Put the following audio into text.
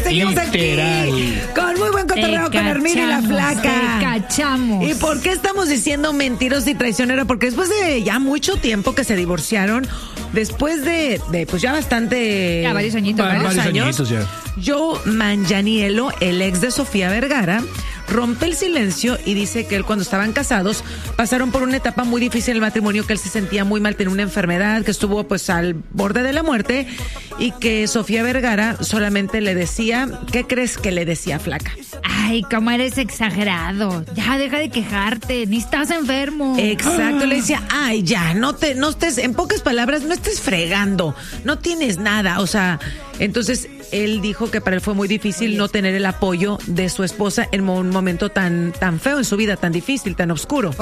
seguimos Literal. aquí con muy buen cotorreo con Hermida y la Flaca. Te cachamos. ¿Y por qué estamos diciendo mentiroso y traicionero? Porque después de ya mucho tiempo que se divorciaron, después de pues ya bastante... Ya varios añitos, Varios añitos ya. Joe Manganiello, el ex de Sofía Vergara, rompe el silencio y dice que él, cuando estaban casados, pasaron por una etapa muy difícil en el matrimonio, que él se sentía muy mal, tenía una enfermedad, que estuvo pues al borde de la muerte, y que Sofía Vergara solamente le decía, ¿qué crees que le decía, Flaca? Ay, cómo eres exagerado. Ya, deja de quejarte. Ni estás enfermo. Exacto, le decía, ay, ya, no estés, en pocas palabras, no estés fregando, no tienes nada, o sea, entonces él dijo que para él fue muy difícil no tener el apoyo de su esposa en un momento tan feo en su vida, tan difícil, tan oscuro.